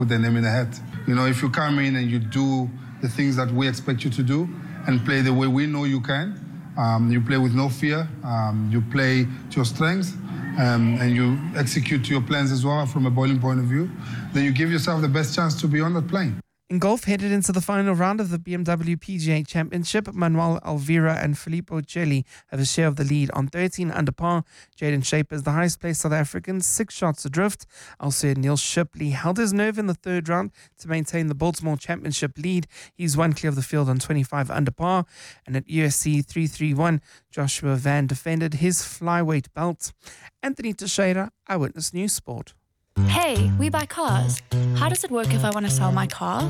Put their name in the hat. You know, if you come in and you do the things that we expect you to do and play the way we know you can, you play with no fear, you play to your strengths, and you execute your plans as well from a bowling point of view, then you give yourself the best chance to be on that plane. In golf, headed into the final round of the BMW PGA Championship, Manuel Alvira and Filippo Celli have a share of the lead on 13 under par. Jaden Shaper is the highest placed South African, 6 shots adrift. Also, Neil Shipley held his nerve in the third round to maintain the Baltimore Championship lead. He's one clear of the field on 25 under par. And at USC 331, Joshua Van defended his flyweight belt. Anthony Teixeira, Eyewitness News Sport. Hey, we buy cars. How does it work if I want to sell my car?